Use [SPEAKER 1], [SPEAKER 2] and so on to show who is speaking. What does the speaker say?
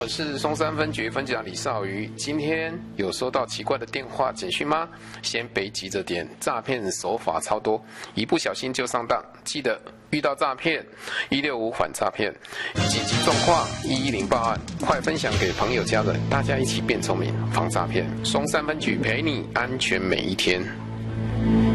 [SPEAKER 1] 我是松山分局分局长李少瑜，今天有收到奇怪的电话简讯吗？先别急着点，诈骗手法超多，一不小心就上当。记得遇到诈骗，165反诈骗，紧急状况110报案，快分享给朋友家人，大家一起变聪明，防诈骗。松山分局陪你安全每一天。